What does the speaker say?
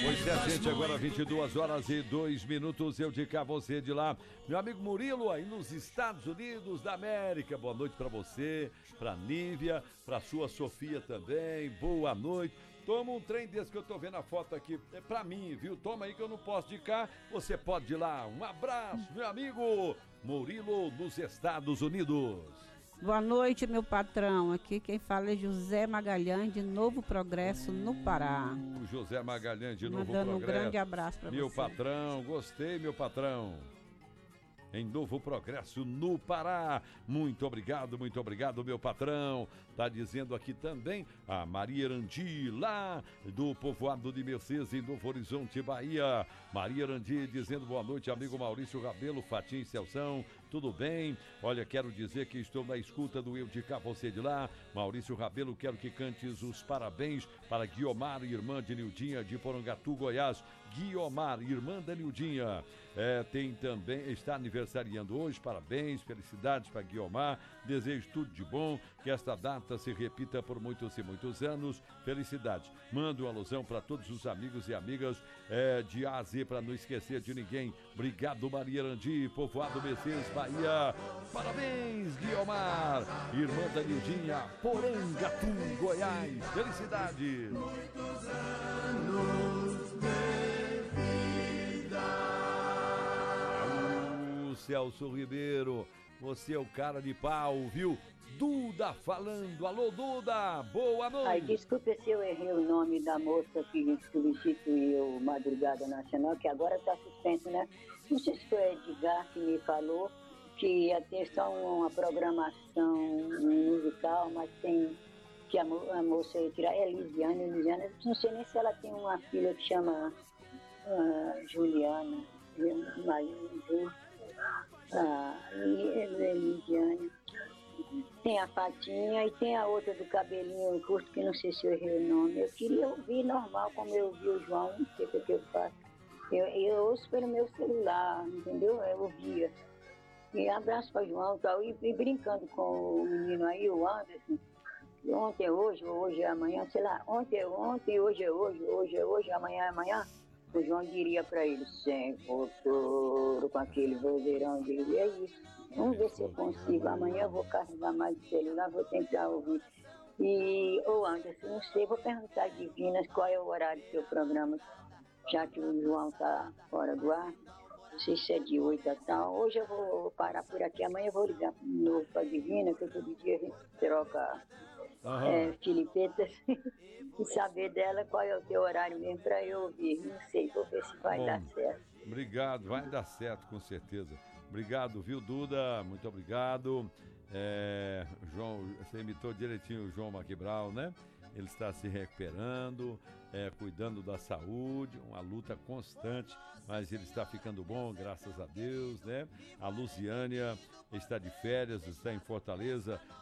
Pois é, gente, agora 22h02, eu de cá, você de lá. Meu amigo Murilo, aí nos Estados Unidos da América. Boa noite pra você, pra Nívia, pra sua Sofia também. Boa noite. Toma um trem desse que eu tô vendo a foto aqui, é pra mim, viu? Toma aí que eu não posso de cá, você pode ir lá. Um abraço, meu amigo Murilo, nos Estados Unidos. Boa noite, meu patrão. Aqui quem fala é José Magalhães, de Novo Progresso, no Pará. José Magalhães, de Novo Mandando Progresso. um grande abraço pra você. Meu patrão, gostei, meu patrão. Em Novo Progresso, no Pará. Muito obrigado, meu patrão. Tá dizendo aqui também a Maria Erandi, lá do povoado de Mercedes, em Novo Horizonte, Bahia. Maria Erandi dizendo boa noite, amigo Maurício Rabelo, Fatim Celção. Tudo bem? Olha, quero dizer que estou na escuta do Eu de Cá, você de lá. Maurício Rabelo, quero que cantes os parabéns para Guiomar, irmã de Nildinha, de Porangatu, Goiás. Guiomar, irmã da Nildinha. Tem também, está aniversariando hoje, parabéns, felicidades para Guiomar. Desejo tudo de bom, que esta data se repita por muitos e muitos anos. Felicidades. Mando uma alusão para todos os amigos e amigas de A a Z, para não esquecer de ninguém. Obrigado, Maria Erandi, povoado Mercedes, Bahia. Parabéns, Guiomar, irmã da Nildinha, Porangatu, Goiás. Felicidades. Muitos anos de vida. Celso Ribeiro, você é o cara de pau, viu? Duda falando. Alô, Duda, boa noite. Ai, desculpe se eu errei o nome da moça que substituiu Madrugada Nacional, que agora está suspenso, né? Não sei se foi Edgar que me falou que ia ter só uma programação musical, mas tem que a moça ia tirar. É Elisiane, não sei nem se ela tem uma filha que chama Juliana, Elisiane. Tem a Fatinha e tem a outra do cabelinho curto, que não sei se eu errei o nome. Eu queria ouvir normal, como eu ouvi o João, não sei o que eu faço. Eu ouço pelo meu celular, entendeu? Eu ouvia. E abraço para o João e tal, e brincando com o menino aí, o Anderson. Ontem é hoje, hoje é amanhã, sei lá, ontem é ontem, hoje é hoje, amanhã é amanhã. O João diria para ele, sem futuro, com aquele vozeirão dele, e é isso. Vamos ver se eu consigo. Amanhã eu vou carregar mais o celular, vou tentar ouvir. E, Anderson, não sei, vou perguntar a Divinas qual é o horário do seu programa, já que o João está fora do ar. Não sei se é de 8 a tal. Hoje eu vou parar por aqui, amanhã eu vou ligar de novo para a Divina, que todo dia a gente troca filipetas e saber dela qual é o teu horário mesmo para eu ouvir. Não sei, vou ver se vai dar certo. Obrigado, vai dar certo com certeza. Obrigado, viu, Duda? Muito obrigado. João, você imitou direitinho o João Maquibral, né? Ele está se recuperando, cuidando da saúde, uma luta constante, mas ele está ficando bom, graças a Deus, né? A Luciânia está de férias, está em Fortaleza,